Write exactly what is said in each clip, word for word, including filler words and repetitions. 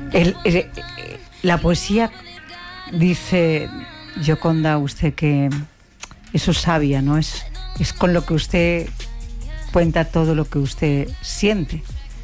El, el, la poesía, dice Gioconda, usted que eso es sabia, ¿no? Es, es con lo que usted cuenta todo lo que usted siente.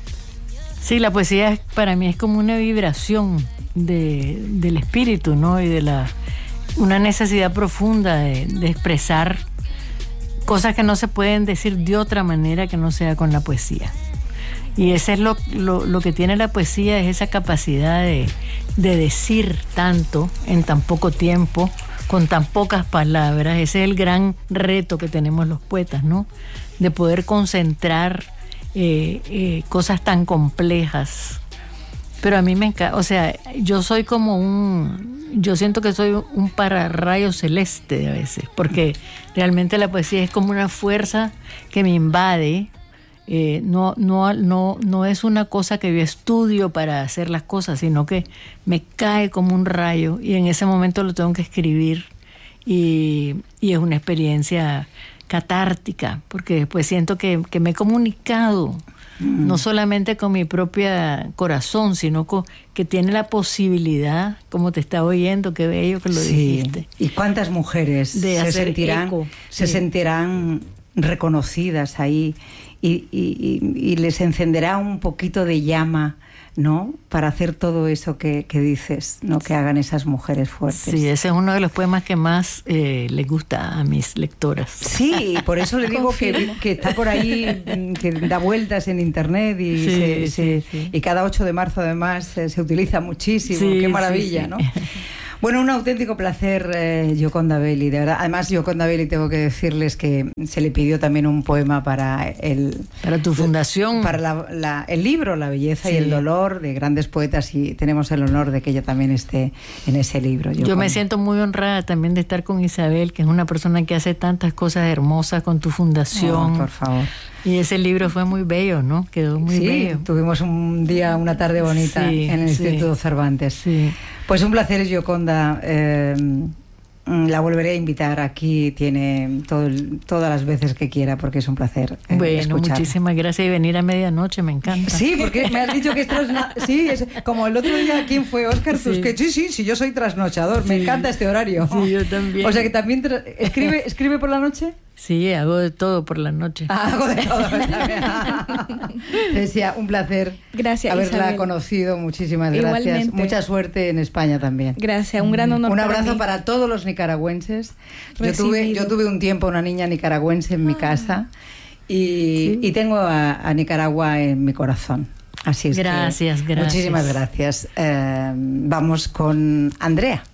Sí, la poesía para mí es como una vibración de, del espíritu, ¿no? Y de la una necesidad profunda de, de expresar cosas que no se pueden decir de otra manera que no sea con la poesía. Y ese es lo, lo, lo que tiene la poesía, es esa capacidad de, de decir tanto en tan poco tiempo, con tan pocas palabras. Ese es el gran reto que tenemos los poetas, ¿no? De poder concentrar eh, eh, cosas tan complejas. Pero a mí me encanta, o sea, yo soy como un, yo siento que soy un pararrayo celeste a veces, porque realmente la poesía es como una fuerza que me invade. Eh, no, no, no, no es una cosa que yo estudio para hacer las cosas, sino que me cae como un rayo y en ese momento lo tengo que escribir y, y es una experiencia catártica, porque después siento que, que me he comunicado mm. no solamente con mi propio corazón, sino con, que tiene la posibilidad, como te estaba oyendo, qué bello que lo sí. dijiste. ¿Y cuántas mujeres de se hacer sentirán, eco? se sí. sentirán reconocidas ahí y, y, y, y les encenderá un poquito de llama, ¿no? Para hacer todo eso que, que dices, ¿no? Que hagan esas mujeres fuertes. Sí, ese es uno de los poemas que más eh, les gusta a mis lectoras. Sí, por eso le digo que, que está por ahí, que da vueltas en internet y, sí, se, sí, se, sí. y cada ocho de marzo además se, se utiliza muchísimo. Sí, qué maravilla, sí, sí. ¿no? Bueno, un auténtico placer, eh, Gioconda Belli, de verdad. Además, Gioconda Belli, tengo que decirles que se le pidió también un poema para el... Para tu fundación. Para la, la, el libro La belleza sí. y el dolor, de grandes poetas, y tenemos el honor de que ella también esté en ese libro. Gioconda. Yo me siento muy honrada también de estar con Isabel, que es una persona que hace tantas cosas hermosas con tu fundación. Oh, por favor. Y ese libro fue muy bello, ¿no? Quedó muy sí, bello. Tuvimos un día, una tarde bonita sí, en el sí, Instituto Cervantes. Sí. Pues un placer, Gioconda. Eh, la volveré a invitar aquí, tiene todo el, todas las veces que quiera, porque es un placer eh, bueno, escucharla. Muchísimas gracias, y venir a medianoche, me encanta. Sí, porque me has dicho que es trasnochador. Sí, es como el otro día, ¿quién fue? Óscar sí. Tusquets. Sí, sí, sí, yo soy trasnochador, sí. me encanta este horario. Sí, yo también. O sea que también tra- escribe, escribe por la noche. Sí, hago de todo por la noche. Ah, hago de todo. Decía, un placer gracias, haberla Isabel. conocido. Muchísimas Igualmente. gracias. Mucha suerte en España también. Gracias, un gran honor. Un para abrazo mí. para todos los nicaragüenses. Yo tuve, yo tuve un tiempo una niña nicaragüense en mi casa y, ¿sí? y tengo a, a Nicaragua en mi corazón. Así es gracias, que, gracias. Muchísimas gracias. Eh, vamos con Andrea.